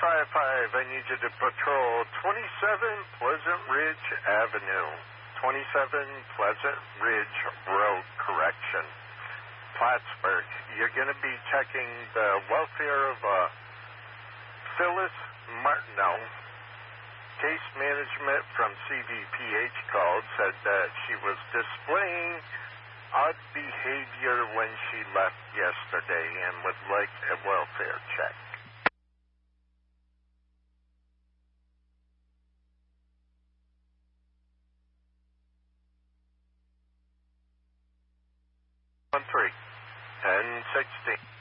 555, I need you to patrol 27 Pleasant Ridge Avenue. 27 Pleasant Ridge Road, correction. Plattsburgh. You're going to be checking the welfare of Phyllis Martineau. Case management from CVPH called, said that she was displaying odd behavior when she left yesterday and would like a welfare check. On 3, 10, 16.